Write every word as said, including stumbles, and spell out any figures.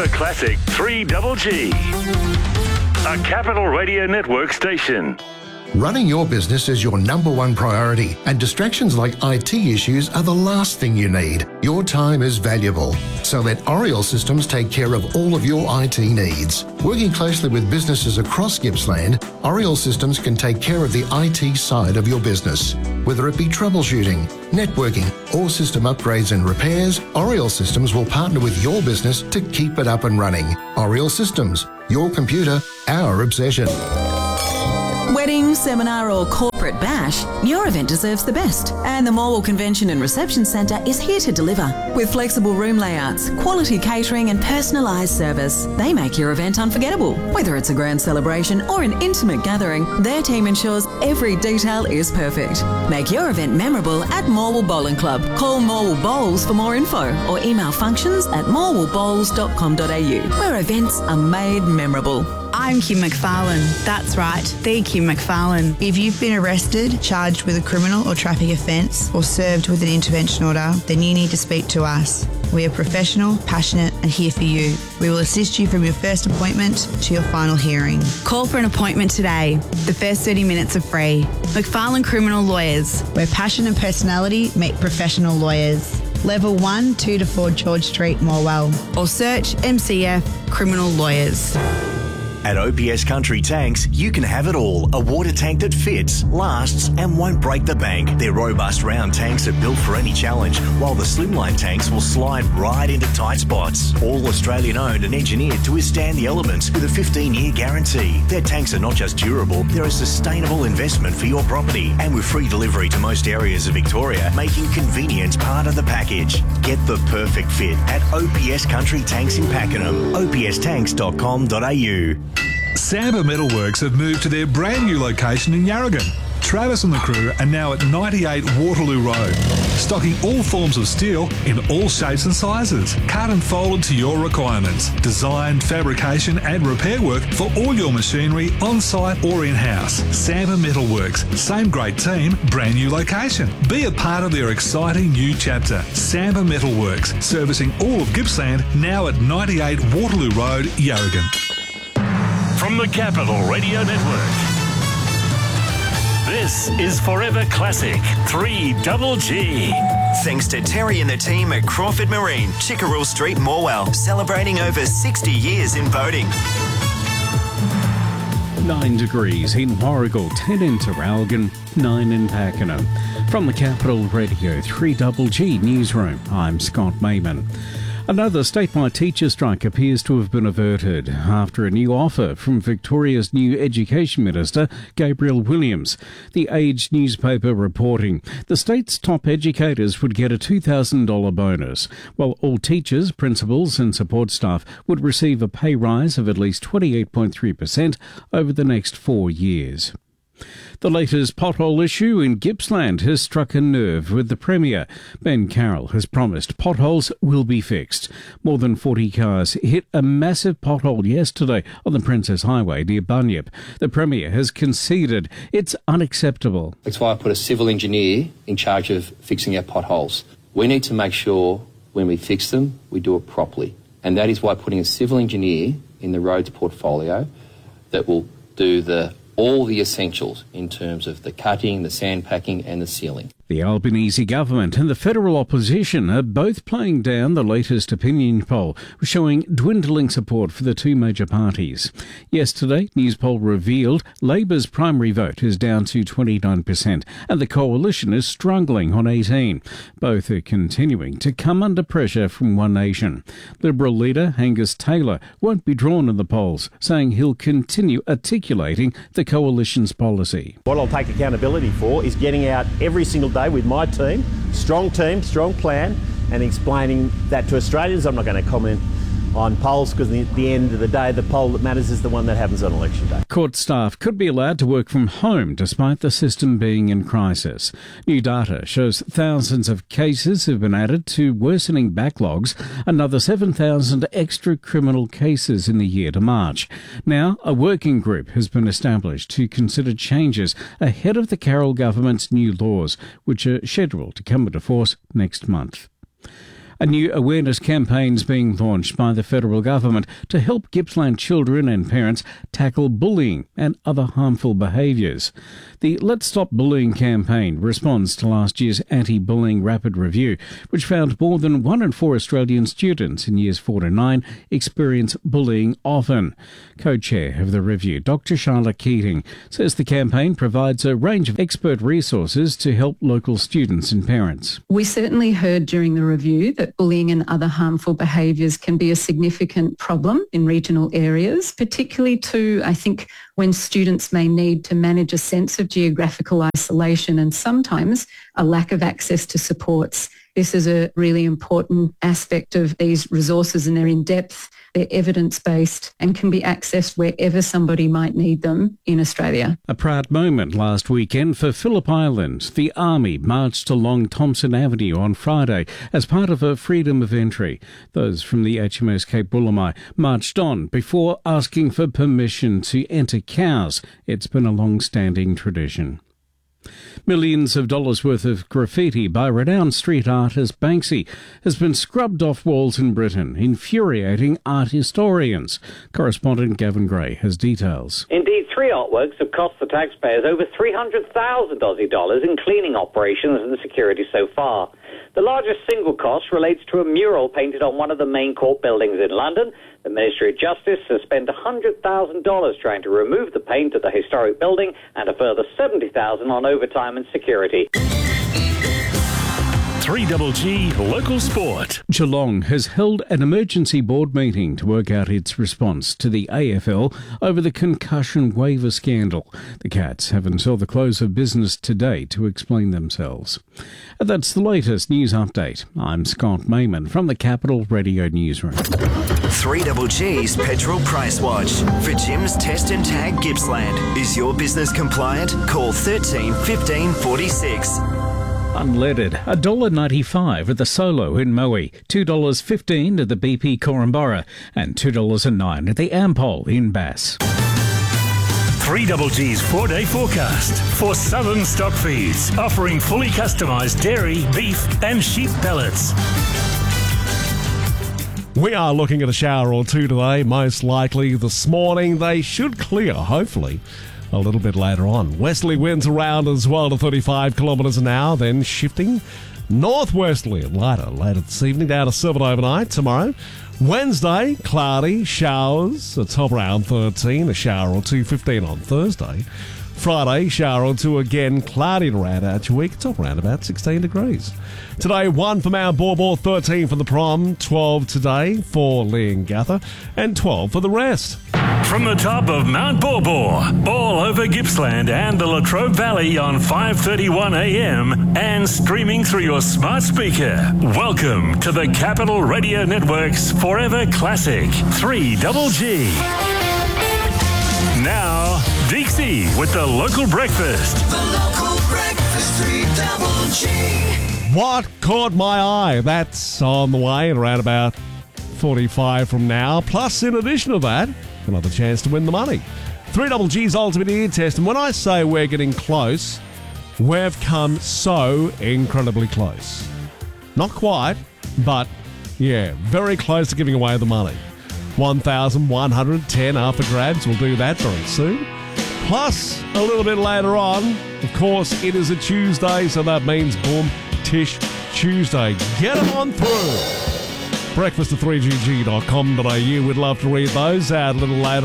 Forever Classic three Double G, a Capital Radio Network station. Running your business is your number one priority, and distractions like I T issues are the last thing you need. Your time is valuable, so let Oriel Systems take care of all of your I T needs. Working closely with businesses across Gippsland, Oriel Systems can take care of the I T side of your business. Whether it be troubleshooting, networking, or system upgrades and repairs, Oriel Systems will partner with your business to keep it up and running. Oriel Systems, your computer, our obsession. Wedding, seminar or corporate bash, your event deserves the best. And the Morwell Convention and Reception Centre is here to deliver. With flexible room layouts, quality catering and personalised service, they make your event unforgettable. Whether it's a grand celebration or an intimate gathering, their team ensures every detail is perfect. Make your event memorable at Morwell Bowling Club. Call Morwell Bowls for more info or email functions at morwell bowls dot com dot a u, where events are made memorable. I'm Kim McFarlane. That's right, the Kim McFarlane. If you've been arrested, charged with a criminal or traffic offence, or served with an intervention order, then you need to speak to us. We are professional, passionate and here for you. We will assist you from your first appointment to your final hearing. Call for an appointment today. The first thirty minutes are free. McFarlane Criminal Lawyers, where passion and personality meet professional lawyers. Level one, two to four George Street, Morwell. Or search M C F Criminal Lawyers. At O P S Country Tanks, you can have it all. A water tank that fits, lasts and won't break the bank. Their robust round tanks are built for any challenge, while the slimline tanks will slide right into tight spots. All Australian owned and engineered to withstand the elements with a fifteen year guarantee. Their tanks are not just durable, they're a sustainable investment for your property. And with free delivery to most areas of Victoria, making convenience part of the package. Get the perfect fit at O P S Country Tanks in Pakenham. o p s tanks dot com dot a u. Samba Metalworks have moved to their brand new location in Yarragon. Travis and the crew are now at ninety-eight Waterloo Road, stocking all forms of steel in all shapes and sizes, cut and folded to your requirements. Design, fabrication and repair work for all your machinery on-site or in-house. Samba Metalworks, same great team, brand new location. Be a part of their exciting new chapter. Samba Metalworks, servicing all of Gippsland, now at ninety-eight Waterloo Road, Yarragon. From the Capital Radio Network, this is Forever Classic three Double G. Thanks to Terry and the team at Crawford Marine, Chickerell Street, Morwell, celebrating over sixty years in boating. Nine degrees in Warragul, ten in Terralgan, nine in Pakenham. From the Capital Radio three Double G Newsroom, I'm Scott Mayman. Another statewide teacher strike appears to have been averted after a new offer from Victoria's new Education Minister, Gabriel Williams. The Age newspaper reporting the state's top educators would get a two thousand dollars bonus, while all teachers, principals and support staff would receive a pay rise of at least twenty-eight point three percent over the next four years. The latest pothole issue in Gippsland has struck a nerve with the Premier. Ben Carroll has promised potholes will be fixed. More than forty cars hit a massive pothole yesterday on the Princess Highway near Bunyip. The Premier has conceded it's unacceptable. That's why I put a civil engineer in charge of fixing our potholes. We need to make sure when we fix them, we do it properly. And that is why putting a civil engineer in the roads portfolio that will do the all the essentials in terms of the cutting, the sandpacking and the sealing. The Albanese government and the federal opposition are both playing down the latest opinion poll, showing dwindling support for the two major parties. Yesterday, Newspoll revealed Labor's primary vote is down to twenty-nine percent and the coalition is struggling on eighteen. Both are continuing to come under pressure from One Nation. Liberal leader Angus Taylor won't be drawn in the polls, saying he'll continue articulating the coalition's policy. What I'll take accountability for is getting out every single day with my team, strong team, strong plan, and explaining that to Australians. I'm not going to comment on polls because at the end of the day, the poll that matters is the one that happens on election day. Court staff could be allowed to work from home despite the system being in crisis. New data shows thousands of cases have been added to worsening backlogs, another seven thousand extra criminal cases in the year to March. Now, a working group has been established to consider changes ahead of the Carroll government's new laws, which are scheduled to come into force next month. A new awareness campaign is being launched by the federal government to help Gippsland children and parents tackle bullying and other harmful behaviours. The Let's Stop Bullying campaign responds to last year's anti-bullying rapid review, which found more than one in four Australian students in years four to nine experience bullying often. Co-chair of the review, Doctor Charlotte Keating, says the campaign provides a range of expert resources to help local students and parents. We certainly heard during the review that bullying and other harmful behaviours can be a significant problem in regional areas, particularly too, I think, when students may need to manage a sense of geographical isolation and sometimes a lack of access to supports. This is a really important aspect of these resources, and they're in depth, they're evidence-based and can be accessed wherever somebody might need them in Australia. A proud moment last weekend for Phillip Island. The Army marched along Thompson Avenue on Friday as part of a freedom of entry. Those from the H M S Cape Bullimai marched on before asking for permission to enter Cowes. It's been a long-standing tradition. Millions of dollars worth of graffiti by renowned street artist Banksy has been scrubbed off walls in Britain, infuriating art historians. Correspondent Gavin Gray has details. Indeed, three artworks have cost the taxpayers over three hundred thousand Aussie dollars in cleaning operations and security so far. The largest single cost relates to a mural painted on one of the main court buildings in London. The Ministry of Justice has spent one hundred thousand dollars trying to remove the paint at the historic building and a further seventy thousand dollars on overtime and security. three G G Local Sport. Geelong has held an emergency board meeting to work out its response to the A F L over the concussion waiver scandal. The Cats have until the close of business today to explain themselves. And that's the latest news update. I'm Scott Mayman from the Capital Radio Newsroom. three G G's Petrol Price Watch. For Jim's Test and Tag Gippsland. Is your business compliant? Call thirteen fifteen forty-six. Unleaded, one dollar ninety-five at the Solo in Moe, two dollars fifteen at the B P Corumburra, and two dollars nine at the Ampol in Bass. three G G's four-day forecast for Southern Stock Feeds, offering fully customised dairy, beef and sheep pellets. We are looking at a shower or two today, most likely this morning. They should clear, hopefully, a little bit later on. Westerly winds around as well to thirty-five kilometres an hour, then shifting northwesterly and lighter later this evening, down to seven overnight tomorrow. Wednesday, cloudy, showers, a top around thirteen, a shower or two, fifteen on Thursday. Friday, shower or two again, cloudy to round out your week, top around about sixteen degrees. Today, one for Mount Borbor, thirteen for the Prom, twelve today for Leongatha, and twelve for the rest. From the top of Mount Borbor, all over Gippsland and the Latrobe Valley on five thirty-one a m and streaming through your smart speaker. Welcome to the Capital Radio Network's Forever Classic three G G. Now, Dixie with the local breakfast. The local breakfast, three G G. What caught my eye? That's on the way at around about forty-five from now. Plus, in addition to that, another chance to win the money. three G G's Ultimate Ear Test. And when I say we're getting close, we've come so incredibly close. Not quite, but yeah, very close to giving away the money. one thousand one hundred ten are for grabs. We'll do that very soon. Plus, a little bit later on, of course, it is a Tuesday, so that means Boom Tish Tuesday. Get them on through. breakfast at three G G dot com dot a u. We'd love to read those out a little later